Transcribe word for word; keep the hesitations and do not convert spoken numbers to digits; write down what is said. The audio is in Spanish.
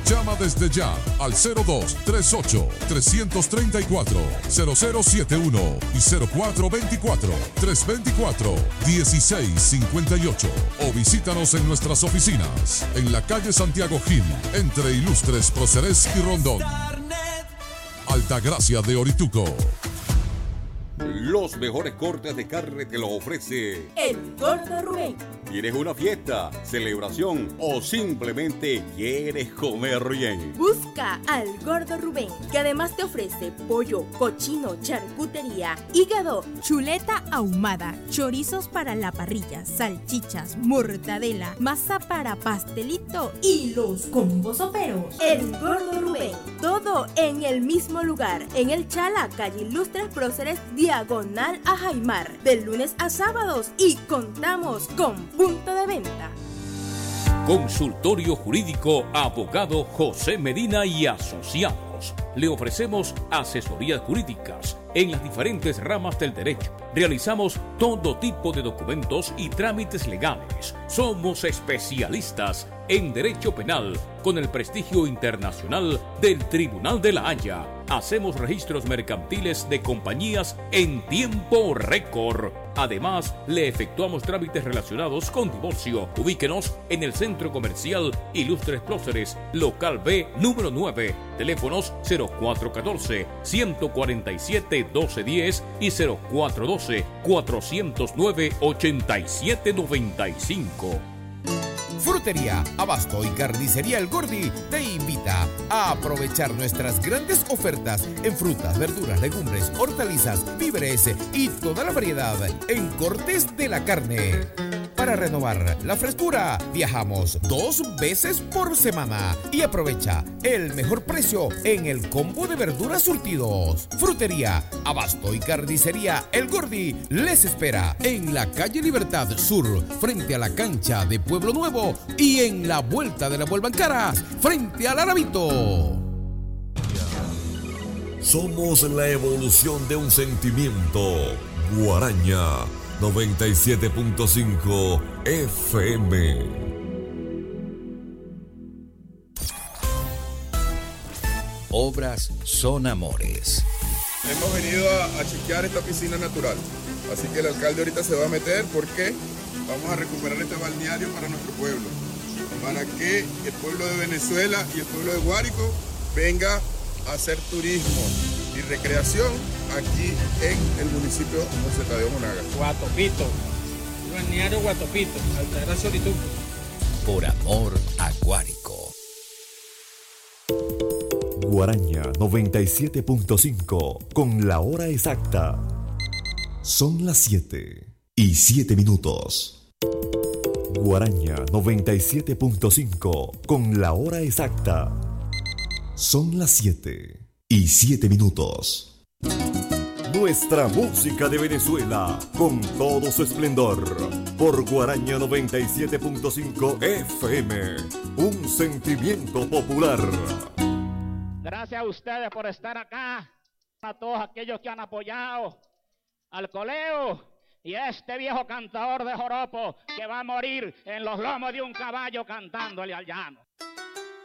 Llama desde ya al cero dos tres ocho, tres tres cuatro, cero cero siete uno y cero cuatro dos cuatro, tres dos cuatro, uno seis cinco ocho o visítanos en nuestras oficinas en la calle Santiago Gil, entre Ilustres Próceres y Rondón. Altagracia de Orituco. Los mejores cortes de carne te lo ofrece El Gordo Rubén. ¿Tienes una fiesta, celebración o simplemente quieres comer bien? Busca al Gordo Rubén, que además te ofrece pollo, cochino, charcutería, hígado, chuleta ahumada, chorizos para la parrilla, salchichas, mortadela, masa para pastelito y los combos soperos. El Gordo Rubén. Todo en el mismo lugar, en el Chala, calle Ilustres Próceres, diagonal a Jaimar, de lunes a sábados, y contamos con punto de venta. Consultorio Jurídico Abogado José Medina y Asociados. Le ofrecemos asesorías jurídicas en las diferentes ramas del derecho. Realizamos todo tipo de documentos y trámites legales. Somos especialistas en derecho penal con el prestigio internacional del Tribunal de la Haya. Hacemos registros mercantiles de compañías en tiempo récord. Además, le efectuamos trámites relacionados con divorcio. Ubíquenos en el Centro Comercial Ilustres Próceres, local B, número nueve. Teléfonos cero cuatro uno cuatro, uno cuatro siete, uno dos uno cero y cero cuatro uno dos, cuatro cero nueve, ocho siete nueve cinco. Frutería, Abasto y Carnicería El Gordi te invita a aprovechar nuestras grandes ofertas en frutas, verduras, legumbres, hortalizas, víveres y toda la variedad en cortes de la carne. Para renovar la frescura, viajamos dos veces por semana y aprovecha el mejor precio en el combo de verduras surtidos. Frutería, Abasto y Carnicería El Gordi les espera en la calle Libertad Sur, frente a la cancha de Pueblo Nuevo, y en la vuelta de la Vuelvancaras, frente al Arabito. Somos la evolución de un sentimiento. Guaraña noventa y siete punto cinco F M. Obras son amores. Hemos venido a, a chequear esta piscina natural, así que el alcalde ahorita se va a meter porque vamos a recuperar este balneario para nuestro pueblo, para que el pueblo de Venezuela y el pueblo de Guárico venga a hacer turismo y recreación aquí en el municipio de José Tadeo Monagas. Guatopito, balneario Guatopito, Altagracia Orituco. Por amor a Guárico. Guaraña noventa y siete punto cinco con la hora exacta. Son las siete y siete minutos. Guaraña noventa y siete punto cinco con la hora exacta. Son las siete y siete minutos. Nuestra música de Venezuela con todo su esplendor por Guaraña noventa y siete punto cinco F M, un sentimiento popular. Gracias a ustedes por estar acá, a todos aquellos que han apoyado al coleo y a este viejo cantador de joropo que va a morir en los lomos de un caballo cantándole al llano.